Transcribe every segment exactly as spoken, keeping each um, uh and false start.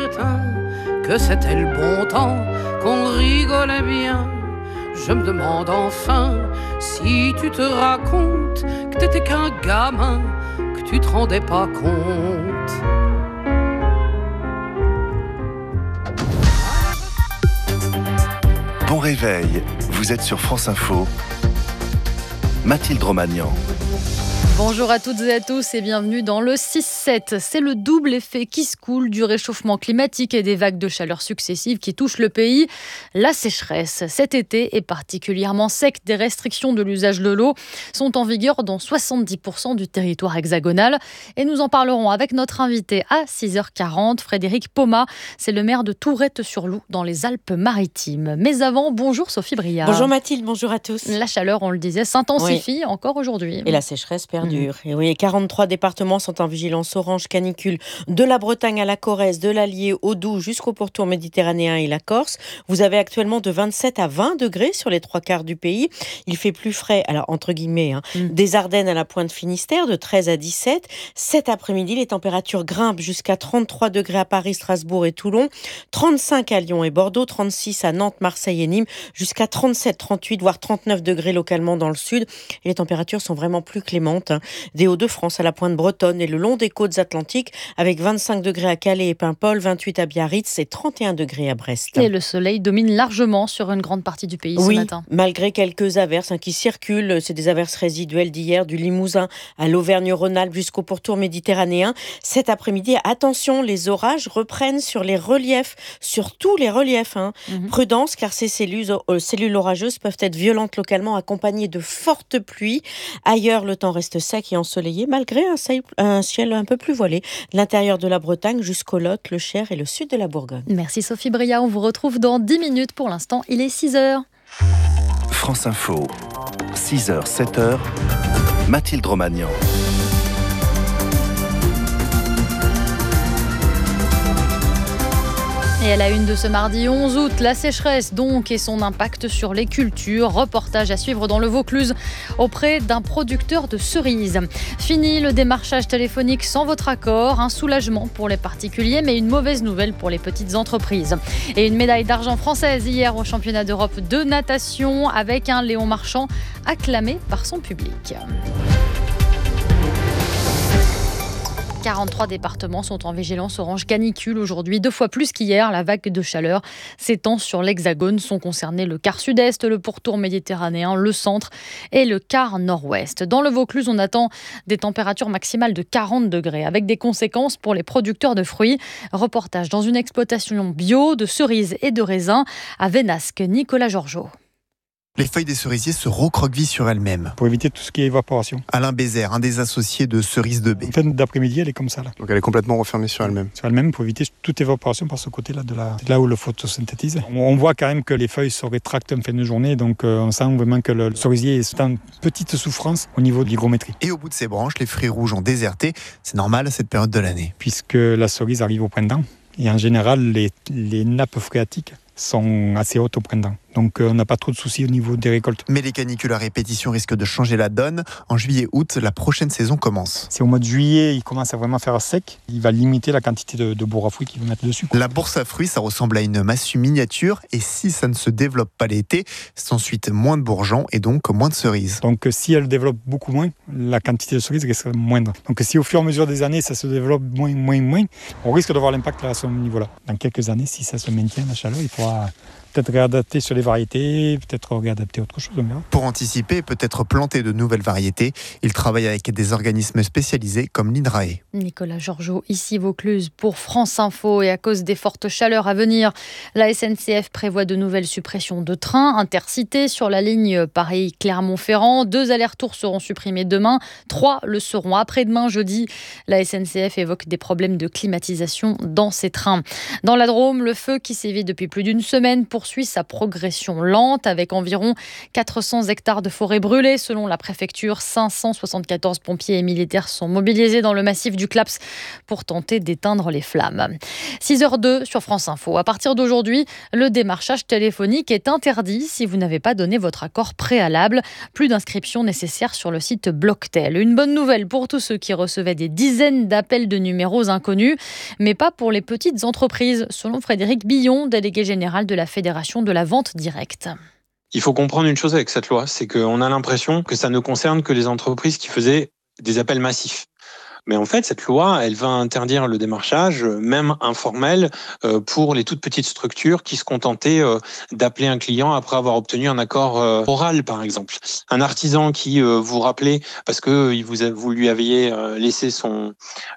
matin que c'était le bon temps, qu'on rigolait bien. Je me demande enfin si tu te racontes que t'étais qu'un gamin, que tu te rendais pas compte. Bon réveil, vous êtes sur France Info. Mathilde Romagnan. Bonjour à toutes et à tous et bienvenue dans le six sept. C'est le double effet qui se coule du réchauffement climatique et des vagues de chaleur successives qui touchent le pays. La sécheresse cet été est particulièrement sec. Des restrictions de l'usage de l'eau sont en vigueur dans soixante-dix pour cent du territoire hexagonal. Et nous en parlerons avec notre invité à six heures quarante, Frédéric Paumat. C'est le maire de Tourrette-sur-Loup dans les Alpes-Maritimes. Mais avant, bonjour Sophie Briard. Bonjour Mathilde, bonjour à tous. La chaleur, on le disait, s'intensifie oui. encore aujourd'hui. Et la sécheresse perdure. Et oui, quarante-trois départements sont en vigilance orange canicule, de la Bretagne à la Corrèze, de l'Allier au Doubs jusqu'au pourtour méditerranéen et la Corse. Vous avez actuellement de vingt-sept à vingt degrés sur les trois quarts du pays. Il fait plus frais, alors entre guillemets, hein, mm. des Ardennes à la pointe Finistère, de treize à dix-sept. Cet après-midi, les températures grimpent jusqu'à trente-trois degrés à Paris, Strasbourg et Toulon, trente-cinq à Lyon et Bordeaux, trente-six à Nantes, Marseille et Nîmes, jusqu'à trente-sept, trente-huit, voire trente-neuf degrés localement dans le sud. Et les températures sont vraiment plus clémentes. Hein. Des Hauts-de-France à la pointe bretonne et le long des côtes atlantiques, avec vingt-cinq degrés à Calais et Paimpol, vingt-huit à Biarritz et trente et un degrés à Brest. Et le soleil domine largement sur une grande partie du pays oui, ce matin. Malgré quelques averses hein, qui circulent, c'est des averses résiduelles d'hier, du Limousin à l'Auvergne-Rhône-Alpes jusqu'au pourtour méditerranéen. Cet après-midi, attention, les orages reprennent sur les reliefs, sur tous les reliefs. Hein. Mm-hmm. Prudence, car ces cellules, euh, cellules orageuses peuvent être violentes localement, accompagnées de fortes pluies. Ailleurs, le temps reste sec et ensoleillé, malgré un ciel, un ciel un peu plus voilé. De l'intérieur de la Bretagne jusqu'au Lot, le Cher et le sud de la Bourgogne. Merci Sophie Briard, on vous retrouve dans dix minutes. Pour l'instant, il est six heures. France Info, six heures, sept heures, Mathilde Romagnan. Et à la une de ce mardi onze août, la sécheresse donc et son impact sur les cultures. Reportage à suivre dans le Vaucluse auprès d'un producteur de cerises. Fini le démarchage téléphonique sans votre accord. Un soulagement pour les particuliers, mais une mauvaise nouvelle pour les petites entreprises. Et une médaille d'argent française hier au championnat d'Europe de natation avec un Léon Marchand acclamé par son public. quarante-trois départements sont en vigilance orange canicule aujourd'hui, deux fois plus qu'hier. La vague de chaleur s'étend sur l'Hexagone. Sont concernés le quart sud-est, le pourtour méditerranéen, le centre et le quart nord-ouest. Dans le Vaucluse, on attend des températures maximales de quarante degrés, avec des conséquences pour les producteurs de fruits. Reportage dans une exploitation bio de cerises et de raisins à Vénasque. Nicolas Georgeot. Les feuilles des cerisiers se recroquevillent sur elles-mêmes. Pour éviter tout ce qui est évaporation. Alain Bézère, un des associés de Cerise de Baie. En fin d'après-midi, elle est comme ça là. Donc elle est complètement refermée sur elle-même. Sur elle-même pour éviter toute évaporation par ce côté-là, de la, là où le photosynthétise. On voit quand même que les feuilles se rétractent en fin de journée, donc euh, on sent vraiment que le, le cerisier est en petite souffrance au niveau de l'hygrométrie. Et au bout de ses branches, les fruits rouges ont déserté. C'est normal à cette période de l'année. Puisque la cerise arrive au printemps. Et en général, les, les nappes phréatiques sont assez hautes au printemps. Donc euh, on n'a pas trop de soucis au niveau des récoltes. Mais les canicules à répétition risquent de changer la donne. En juillet-août, la prochaine saison commence. C'est au mois de juillet, il commence à vraiment faire sec. Il va limiter la quantité de, de bourre à fruits qu'il va mettre dessus. La bourse à fruits, ça ressemble à une massue miniature. Et si ça ne se développe pas l'été, c'est ensuite moins de bourgeons et donc moins de cerises. Donc si elle développe beaucoup moins, la quantité de cerises risque moindre. Donc si au fur et à mesure des années, ça se développe moins, moins, moins, on risque d'avoir l'impact là, à ce niveau-là. Dans quelques années, si ça se maintient, la chaleur, il faudra peut-être réadapter sur les variétés, peut-être réadapter autre chose. Pour anticiper, peut-être planter de nouvelles variétés. Il travaille avec des organismes spécialisés comme l'INRAE. Nicolas Georgeot, ici Vaucluse pour France Info. Et à cause des fortes chaleurs à venir, la S N C F prévoit de nouvelles suppressions de trains intercités sur la ligne Paris-Clermont-Ferrand. Deux allers-retours seront supprimés demain, trois le seront après-demain jeudi. La S N C F évoque des problèmes de climatisation dans ces trains. Dans la Drôme, le feu qui sévit depuis plus d'une semaine pour poursuit sa progression lente avec environ quatre cents hectares de forêt brûlés. Selon la préfecture, cinq cent soixante-quatorze pompiers et militaires sont mobilisés dans le massif du Claps pour tenter d'éteindre les flammes. six heures deux sur France Info. À partir d'aujourd'hui, le démarchage téléphonique est interdit si vous n'avez pas donné votre accord préalable. Plus d'inscription nécessaire sur le site Blocktel. Une bonne nouvelle pour tous ceux qui recevaient des dizaines d'appels de numéros inconnus, mais pas pour les petites entreprises, selon Frédéric Billon, délégué général de la Fédération de la vente directe. Il faut comprendre une chose avec cette loi, c'est qu'on a l'impression que ça ne concerne que les entreprises qui faisaient des appels massifs. Mais en fait, cette loi, elle va interdire le démarchage, même informel, pour les toutes petites structures qui se contentaient d'appeler un client après avoir obtenu un accord oral, par exemple. Un artisan qui vous rappelait parce que vous, vous lui aviez laissé son,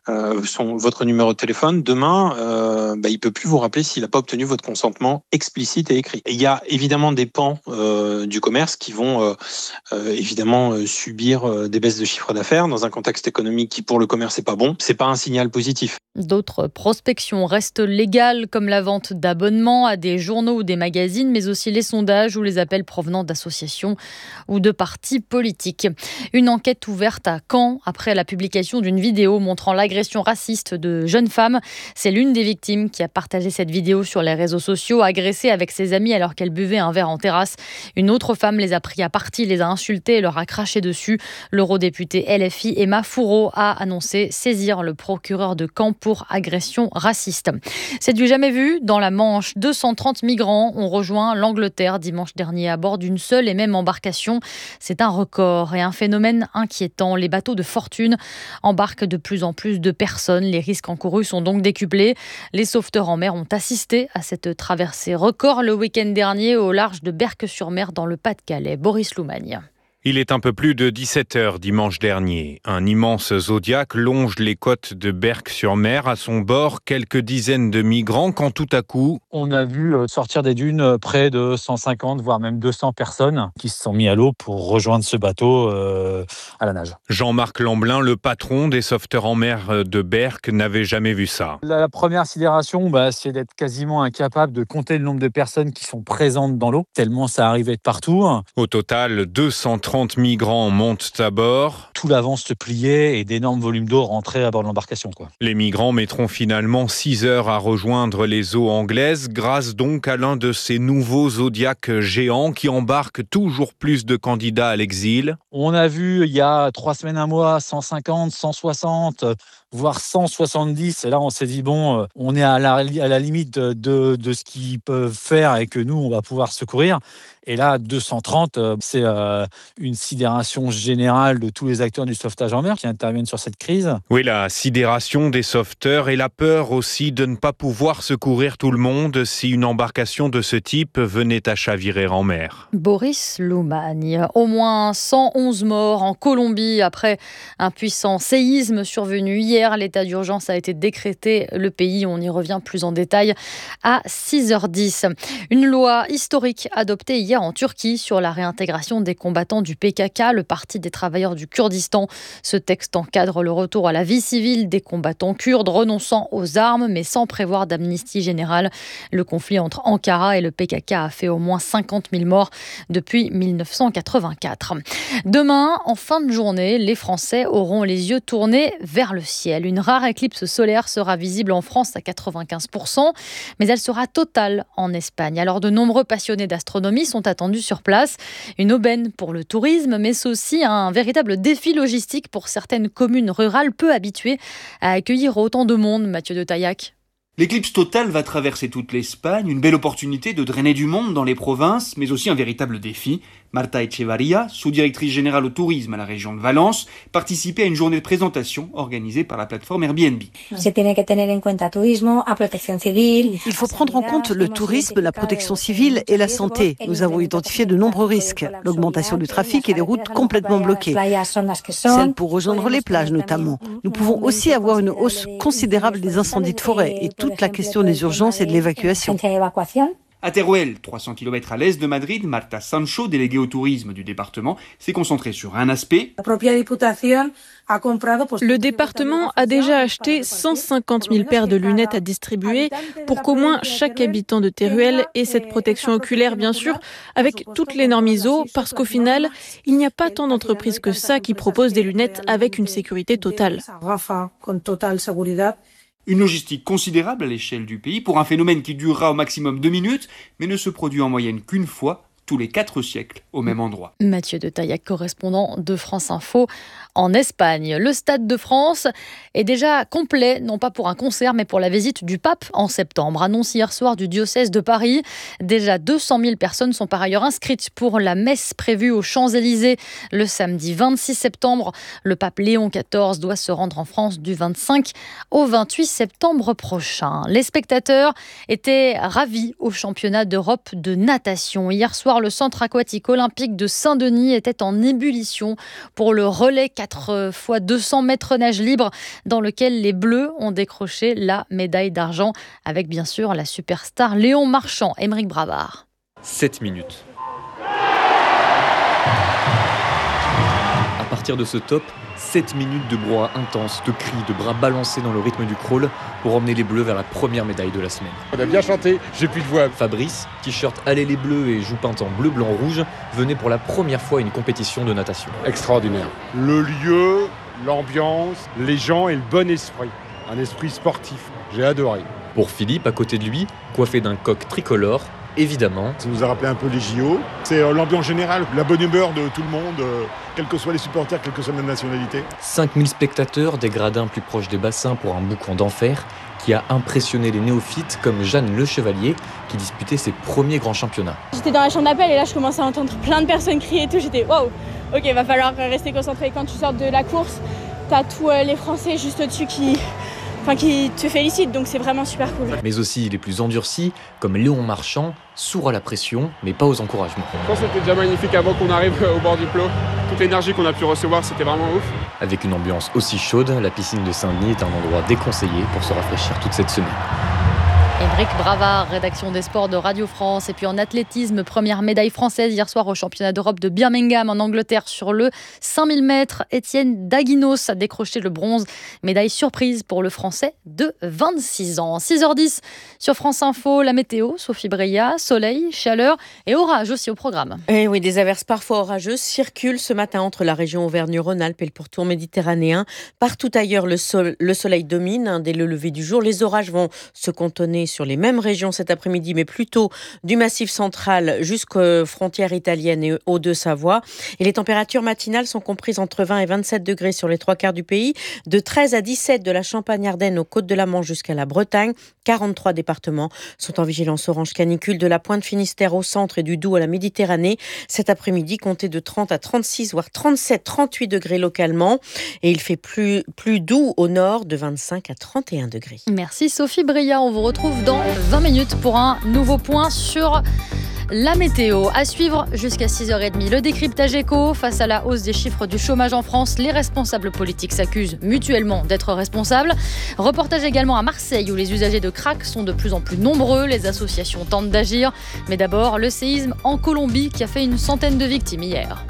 son, votre numéro de téléphone, demain, euh, bah, il ne peut plus vous rappeler s'il n'a pas obtenu votre consentement explicite et écrit. Et il y a évidemment des pans euh, du commerce qui vont euh, euh, évidemment subir euh, des baisses de chiffre d'affaires dans un contexte économique qui, pour le commerce, c'est pas bon, c'est pas un signal positif. D'autres prospections restent légales, comme la vente d'abonnements à des journaux ou des magazines, mais aussi les sondages ou les appels provenant d'associations ou de partis politiques. Une enquête ouverte à Caen après la publication d'une vidéo montrant l'agression raciste de jeunes femmes. C'est l'une des victimes qui a partagé cette vidéo sur les réseaux sociaux, agressée avec ses amis alors qu'elle buvait un verre en terrasse. Une autre femme les a pris à partie, les a insultés et leur a craché dessus. L'eurodéputée L F I Emma Fourreau a annoncé saisir le procureur de Caen pour agression raciste. C'est du jamais vu. Dans la Manche, deux cent trente migrants ont rejoint l'Angleterre dimanche dernier à bord d'une seule et même embarcation. C'est un record et un phénomène inquiétant. Les bateaux de fortune embarquent de plus en plus de personnes. Les risques encourus sont donc décuplés. Les sauveteurs en mer ont assisté à cette traversée record le week-end dernier au large de Berck-sur-Mer dans le Pas-de-Calais. Boris Loumagne. Il est un peu plus de dix-sept heures dimanche dernier. Un immense Zodiac longe les côtes de Berck-sur-Mer. À son bord, quelques dizaines de migrants quand tout à coup... On a vu sortir des dunes près de cent cinquante, voire même deux cents personnes qui se sont mis à l'eau pour rejoindre ce bateau euh, à la nage. Jean-Marc Lamblin, le patron des sauveteurs en mer de Berck, n'avait jamais vu ça. La première sidération, bah, c'est d'être quasiment incapable de compter le nombre de personnes qui sont présentes dans l'eau, tellement ça arrivait de partout. Au total, deux cent trente migrants montent à bord. Tout l'avant se pliait et d'énormes volumes d'eau rentraient à bord de l'embarcation, quoi. Les migrants mettront finalement six heures à rejoindre les eaux anglaises, grâce donc à l'un de ces nouveaux Zodiacs géants qui embarquent toujours plus de candidats à l'exil. On a vu il y a trois semaines, un mois, cent cinquante, cent soixante, voire cent soixante-dix. Et là, on s'est dit, bon, on est à la, à la limite de, de, de ce qu'ils peuvent faire et que nous, on va pouvoir secourir. Et là, deux cent trente, c'est euh, une sidération générale de tous les acteurs du sauvetage en mer qui interviennent sur cette crise. Oui, la sidération des sauveteurs et la peur aussi de ne pas pouvoir secourir tout le monde si une embarcation de ce type venait à chavirer en mer. Boris Loumagne. Au moins cent onze morts en Colombie après un puissant séisme survenu hier. L'état d'urgence a été décrété. Le pays, on y revient plus en détail à six heures dix. Une loi historique adoptée hier en Turquie sur la réintégration des combattants du P K K, le Parti des travailleurs du Kurdistan. Ce texte encadre le retour à la vie civile des combattants kurdes renonçant aux armes mais sans prévoir d'amnistie générale. Le conflit entre Ankara et le P K K a fait au moins cinquante mille morts depuis mille neuf cent quatre-vingt-quatre. Demain, en fin de journée, les Français auront les yeux tournés vers le ciel. Une rare éclipse solaire sera visible en France à quatre-vingt-quinze pour cent, mais elle sera totale en Espagne. Alors de nombreux passionnés d'astronomie sont attendus sur place. Une aubaine pour le tourisme, mais c'est aussi un véritable défi logistique pour certaines communes rurales peu habituées à accueillir autant de monde. Mathieu de Taillac. L'éclipse totale va traverser toute l'Espagne, une belle opportunité de drainer du monde dans les provinces, mais aussi un véritable défi. Marta Echevarria, sous-directrice générale au tourisme à la région de Valence, participait à une journée de présentation organisée par la plateforme Airbnb. Il faut prendre en compte le tourisme, la protection civile et la santé. Nous avons identifié de nombreux risques, l'augmentation du trafic et des routes complètement bloquées, celles pour rejoindre les plages notamment. Nous pouvons aussi avoir une hausse considérable des incendies de forêt et toute la question des urgences et de l'évacuation. À Teruel, trois cents kilomètres à l'est de Madrid, Marta Sancho, déléguée au tourisme du département, s'est concentrée sur un aspect. Le département a déjà acheté cent cinquante mille paires de lunettes à distribuer pour qu'au moins chaque habitant de Teruel ait cette protection oculaire, bien sûr, avec toutes les normes I S O, parce qu'au final, il n'y a pas tant d'entreprises que ça qui proposent des lunettes avec une sécurité totale. Une logistique considérable à l'échelle du pays pour un phénomène qui durera au maximum deux minutes, mais ne se produit en moyenne qu'une fois tous les quatre siècles au même endroit. Mathieu de Taillac, correspondant de France Info en Espagne. Le Stade de France est déjà complet, non pas pour un concert, mais pour la visite du pape en septembre. Annonce hier soir du diocèse de Paris. Déjà deux cent mille personnes sont par ailleurs inscrites pour la messe prévue aux Champs-Élysées le samedi vingt-six septembre. Le pape Léon quatorze doit se rendre en France du vingt-cinq au vingt-huit septembre prochain. Les spectateurs étaient ravis au championnat d'Europe de natation. Hier soir, le centre aquatique olympique de Saint-Denis était en ébullition pour le relais quatre fois deux cents mètres nage libre dans lequel les Bleus ont décroché la médaille d'argent avec bien sûr la superstar Léon Marchand. Aymeric Bravard. sept minutes. À partir de ce top, sept minutes de brouhaha intense, de cris, de bras balancés dans le rythme du crawl pour emmener les Bleus vers la première médaille de la semaine. On a bien chanté, j'ai plus de voix. Fabrice, t-shirt Allez les Bleus et joue peinte en bleu, blanc, rouge, venait pour la première fois à une compétition de natation. Extraordinaire. Le lieu, l'ambiance, les gens et le bon esprit. Un esprit sportif. J'ai adoré. Pour Philippe, à côté de lui, coiffé d'un coq tricolore, évidemment. Ça nous a rappelé un peu les J O. C'est euh, l'ambiance générale, la bonne humeur de tout le monde, euh, quels que soient les supporters, quelle que soit la nationalité. cinq mille spectateurs, des gradins plus proches des bassins pour un boucan d'enfer qui a impressionné les néophytes comme Jeanne Le Chevalier qui disputait ses premiers grands championnats. J'étais dans la chambre d'appel et là je commençais à entendre plein de personnes crier et tout. J'étais waouh, ok, va falloir rester concentré. Quand tu sors de la course, t'as tous euh, les Français juste au-dessus qui... Enfin, qui te félicite, donc c'est vraiment super cool. Mais aussi les plus endurcis, comme Léon Marchand, sourd à la pression, mais pas aux encouragements. Je pense que c'était déjà magnifique avant qu'on arrive au bord du plot. Toute l'énergie qu'on a pu recevoir, c'était vraiment ouf. Avec une ambiance aussi chaude, la piscine de Saint-Denis est un endroit déconseillé pour se rafraîchir toute cette semaine. Aymeric Bravard, rédaction des sports de Radio France. Et puis en athlétisme, première médaille française hier soir au championnat d'Europe de Birmingham en Angleterre sur le cinq mille mètres. Étienne Daguinos a décroché le bronze. Médaille surprise pour le Français de vingt-six ans. six heures dix sur France Info, la météo, Sophie Breillat, soleil, chaleur et orage aussi au programme. Et oui, des averses parfois orageuses circulent ce matin entre la région Auvergne-Rhône-Alpes et le pourtour méditerranéen. Partout ailleurs, le, sol, le soleil domine hein, dès le lever du jour. Les orages vont se cantonner sur les mêmes régions cet après-midi, mais plutôt du Massif central jusqu'aux frontières italiennes et aux Deux-Savoie. Et les températures matinales sont comprises entre vingt et vingt-sept degrés sur les trois quarts du pays, de treize à dix-sept de la Champagne-Ardenne aux Côtes de la Manche jusqu'à la Bretagne. quarante-trois départements sont en vigilance orange canicule, de la Pointe Finistère au centre et du Doubs à la Méditerranée. Cet après-midi, comptez de trente à trente-six, voire trente-sept, trente-huit degrés localement. Et il fait plus, plus doux au nord, de vingt-cinq à trente et un degrés. Merci Sophie Breillat, on vous retrouve dans vingt minutes pour un nouveau point sur la météo. À suivre jusqu'à six heures trente. Le décryptage éco. Face à la hausse des chiffres du chômage en France, les responsables politiques s'accusent mutuellement d'être responsables. Reportage également à Marseille où les usagers de crack sont de plus en plus nombreux. Les associations tentent d'agir. Mais d'abord, le séisme en Colombie qui a fait une centaine de victimes hier.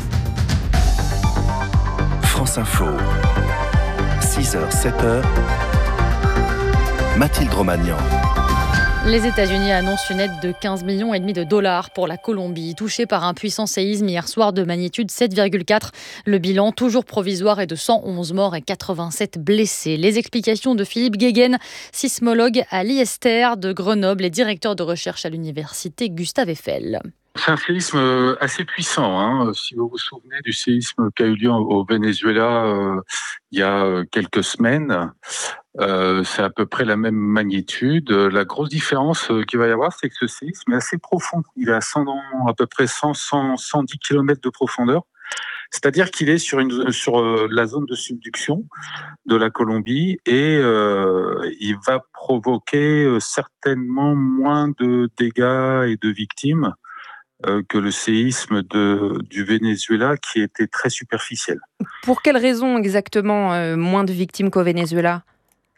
France Info, six heures, sept heures. Mathilde Romagnan. Les États-Unis annoncent une aide de quinze millions et demi de dollars pour la Colombie, touchée par un puissant séisme hier soir de magnitude sept virgule quatre. Le bilan, toujours provisoire, est de cent onze morts et quatre-vingt-sept blessés. Les explications de Philippe Guéguen, sismologue à l'I S T R de Grenoble et directeur de recherche à l'université Gustave Eiffel. C'est un séisme assez puissant. Hein. Si vous vous souvenez du séisme qui a eu lieu au Venezuela euh, il y a quelques semaines, euh, c'est à peu près la même magnitude. La grosse différence qu'il va y avoir, c'est que ce séisme est assez profond. Il est à, cent, à peu près cent, cent, cent dix kilomètres de profondeur. C'est-à-dire qu'il est sur, une, sur la zone de subduction de la Colombie et euh, il va provoquer certainement moins de dégâts et de victimes Euh, que le séisme de, du Venezuela qui était très superficiel. Pour quelles raisons exactement euh, moins de victimes qu'au Venezuela ?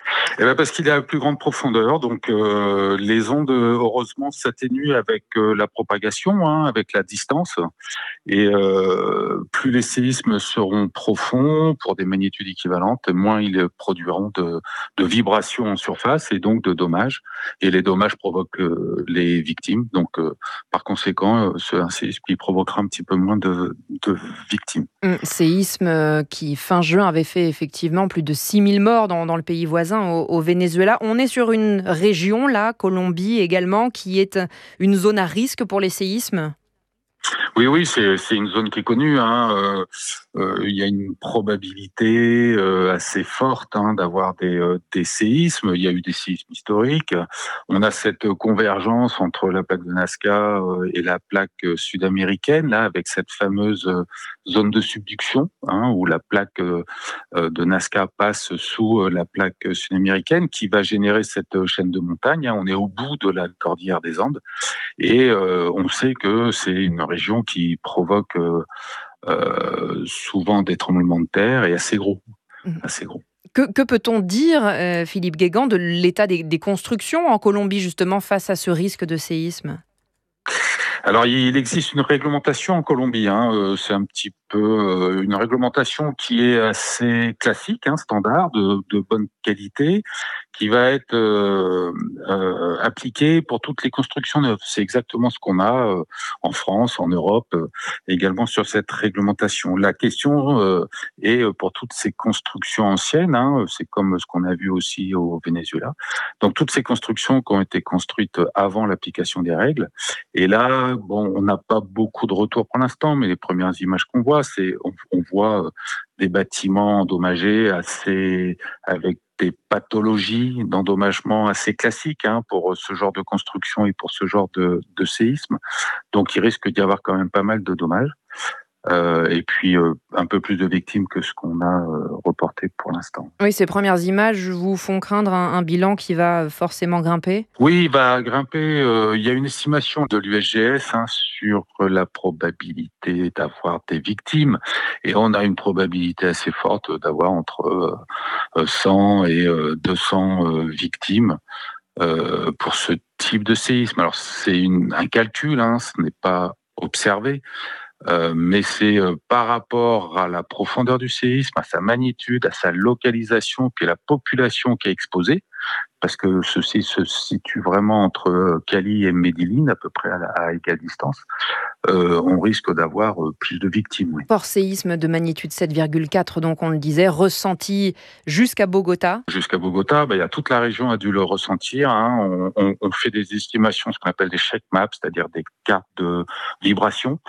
Eh ben parce qu'il est à plus grande profondeur, donc euh, les ondes heureusement s'atténuent avec euh, la propagation, hein, avec la distance. Et euh, plus les séismes seront profonds pour des magnitudes équivalentes, moins ils produiront de, de vibrations en surface et donc de dommages. Et les dommages provoquent euh, les victimes. Donc euh, par conséquent, euh, un séisme qui provoquera un petit peu moins de, de victimes. Un séisme qui fin juin avait fait effectivement plus de six mille morts dans, dans le pays voisin, au, au Venezuela. On est sur une région, là, Colombie également, qui est une zone à risque pour les séismes. Oui, oui, c'est, c'est une zone qui est connue. Hein. Euh, euh, il y a une probabilité euh, assez forte hein, d'avoir des, euh, des séismes. Il y a eu des séismes historiques. On a cette convergence entre la plaque de Nazca euh, et la plaque euh, sud-américaine, là, avec cette fameuse euh, zone de subduction, hein, où la plaque euh, de Nazca passe sous euh, la plaque sud-américaine, qui va générer cette euh, chaîne de montagnes. Hein. On est au bout de la cordillère des Andes. Et euh, on sait que c'est une région qui provoque euh, euh, souvent des tremblements de terre et assez gros. Mmh. Assez gros. Que, que peut-on dire, euh, Philippe Guégan, de l'état des, des constructions en Colombie, justement, face à ce risque de séisme ? Alors, il existe une réglementation en Colombie. Hein. Euh, c'est un petit peu euh, une réglementation qui est assez classique, hein, standard, de, de bonne qualité, qui va être euh, euh, appliquée pour toutes les constructions neuves. C'est exactement ce qu'on a euh, en France, en Europe, euh, également sur cette réglementation. La question euh, est pour toutes ces constructions anciennes, hein, c'est comme ce qu'on a vu aussi au Venezuela. Donc, toutes ces constructions qui ont été construites avant l'application des règles. Et là, bon, on n'a pas beaucoup de retours pour l'instant, mais les premières images qu'on voit, c'est on, on voit des bâtiments endommagés assez avec des pathologies d'endommagement assez classiques hein, pour ce genre de construction et pour ce genre de, de séisme. Donc, il risque d'y avoir quand même pas mal de dommages. Euh, et puis, euh, un peu plus de victimes que ce qu'on a euh, reporté pour l'instant. Oui, ces premières images vous font craindre un, un bilan qui va forcément grimper ? Oui, il va grimper. Euh, il y a une estimation de l'U S G S hein, sur la probabilité d'avoir des victimes. Et on a une probabilité assez forte d'avoir entre euh, cent et euh, deux cents euh, victimes euh, pour ce type de séisme. Alors, c'est une, un calcul, hein, ce n'est pas observé. Euh, mais c'est euh, par rapport à la profondeur du séisme, à sa magnitude, à sa localisation, puis à la population qui est exposée, parce que ceci se situe vraiment entre Cali et Medellín, à peu près à, la, à égale distance, euh, on risque d'avoir euh, plus de victimes. Oui. Fort séisme de magnitude sept virgule quatre, donc on le disait, ressenti jusqu'à Bogota. Jusqu'à Bogota, bah, y a toute la région a dû le ressentir. Hein. On, on, on fait des estimations, ce qu'on appelle des shake maps, c'est-à-dire des cartes de vibration.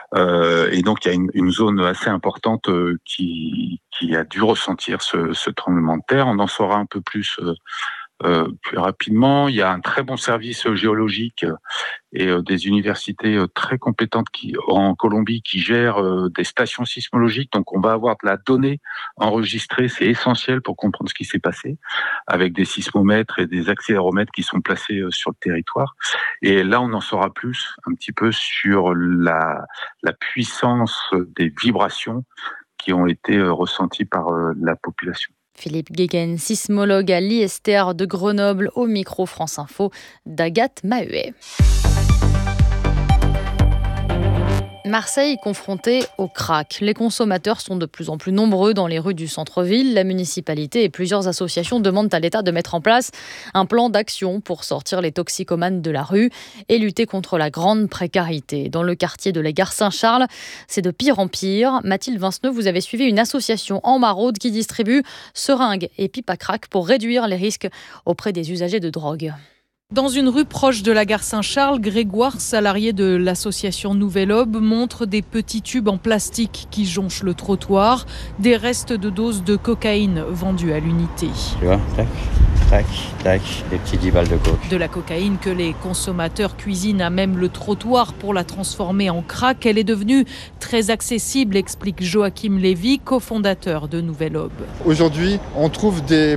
Euh, et donc il y a une, une zone assez importante euh, qui, qui a dû ressentir ce, ce tremblement de terre. On en saura un peu plus euh, Euh, plus rapidement. Il y a un très bon service géologique et euh, des universités euh, très compétentes qui, en Colombie qui gèrent euh, des stations sismologiques. Donc, on va avoir de la donnée enregistrée. C'est essentiel pour comprendre ce qui s'est passé, avec des sismomètres et des accéléromètres qui sont placés euh, sur le territoire. Et là, on en saura plus un petit peu sur la, la puissance des vibrations qui ont été euh, ressenties par euh, la population. Philippe Guégan, sismologue à l'I S T R de Grenoble, au micro France Info d'Agathe Mahuet. Marseille confrontée au krach. Les consommateurs sont de plus en plus nombreux dans les rues du centre-ville. La municipalité et plusieurs associations demandent à l'État de mettre en place un plan d'action pour sortir les toxicomanes de la rue et lutter contre la grande précarité. Dans le quartier de la gare Saint-Charles, c'est de pire en pire. Mathilde Vinceneux, vous avez suivi une association en maraude qui distribue seringues et pipes à crack pour réduire les risques auprès des usagers de drogue. Dans une rue proche de la gare Saint-Charles, Grégoire, salarié de l'association Nouvelle Aube, montre des petits tubes en plastique qui jonchent le trottoir, des restes de doses de cocaïne vendus à l'unité. Tu vois, tac, tac, tac, des petits dix balles de coke. De la cocaïne que les consommateurs cuisinent à même le trottoir pour la transformer en crack. Elle est devenue très accessible, explique Joachim Lévy, cofondateur de Nouvelle Aube. Aujourd'hui, on trouve des